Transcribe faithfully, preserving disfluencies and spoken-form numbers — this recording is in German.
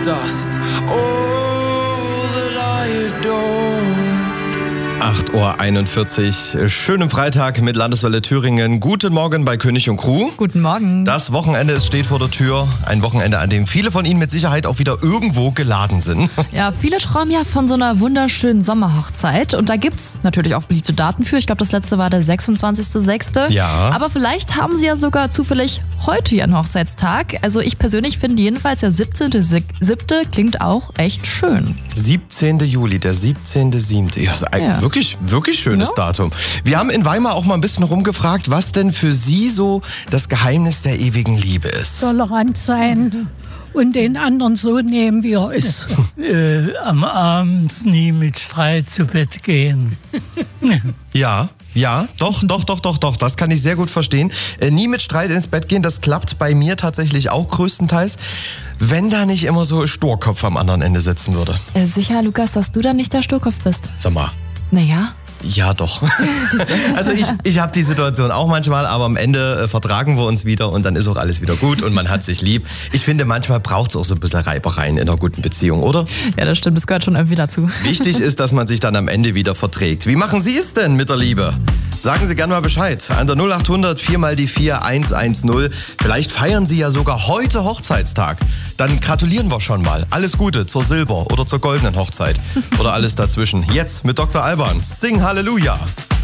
dust. All that I adore. acht Uhr einundvierzig, schönen Freitag mit Landeswelle Thüringen. Guten Morgen bei König und Crew. Guten Morgen. Das Wochenende es steht vor der Tür. Ein Wochenende, an dem viele von Ihnen mit Sicherheit auch wieder irgendwo geladen sind. Ja, viele träumen ja von so einer wunderschönen Sommerhochzeit. Und da gibt's natürlich auch beliebte Daten für. Ich glaube, das letzte war der sechsundzwanzigster sechster Ja. Aber vielleicht haben Sie ja sogar zufällig heute Ihren Hochzeitstag. Also ich persönlich finde jedenfalls der siebzehnter siebter klingt auch echt schön. siebzehnter Juli, der siebzehnter siebte Ja, ist ein Ja. wirklich, wirklich schönes Ja. Datum. Wir haben in Weimar auch mal ein bisschen rumgefragt, was denn für Sie so das Geheimnis der ewigen Liebe ist. Tolerant sein und den anderen so nehmen, wie er ist. äh, am Abend nie mit Streit zu Bett gehen. Ja, ja, doch, doch, doch, doch, doch, das kann ich sehr gut verstehen. Äh, nie mit Streit ins Bett gehen, das klappt bei mir tatsächlich auch größtenteils. Wenn da nicht immer so ein Sturkopf am anderen Ende sitzen würde. Äh, sicher, Lukas, dass du dann nicht der Sturkopf bist? Sag mal. Naja. Ja, doch. Also ich, ich habe die Situation auch manchmal, aber am Ende äh, vertragen wir uns wieder und dann ist auch alles wieder gut und man hat sich lieb. Ich finde, manchmal braucht es auch so ein bisschen Reibereien in einer guten Beziehung, oder? Ja, das stimmt, das gehört schon irgendwie dazu. Wichtig ist, dass man sich dann am Ende wieder verträgt. Wie machen Sie es denn mit der Liebe? Sagen Sie gerne mal Bescheid. An der null acht hundert vier mal die vier eins eins null. Vielleicht feiern Sie ja sogar heute Hochzeitstag. Dann gratulieren wir schon mal. Alles Gute zur Silber- oder zur goldenen Hochzeit. Oder alles dazwischen. Jetzt mit Doktor Alban. Sing Halleluja.